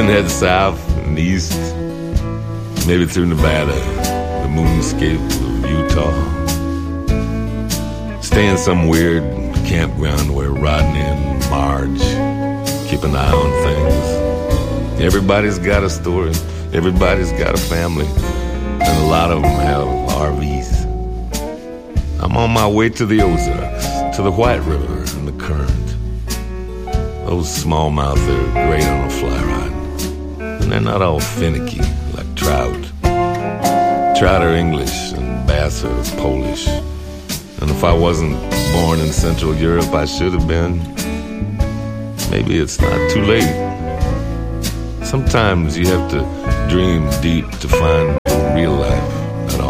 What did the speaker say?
then head south and east, maybe through Nevada, the moonscape of Utah. Stay in some weird campground where Rodney and Marge keep an eye on things. Everybody's got a story. Everybody's got a family. And a lot of them have RVs. I'm on my way to the Ozarks, to the White River and the Current. Those smallmouth are great on a fly rod. And they're not all finicky like trout. Trout are English and bass are Polish. And if I wasn't born in Central Europe, I should have been. Maybe it's not too late. Sometimes you have to dream deep to find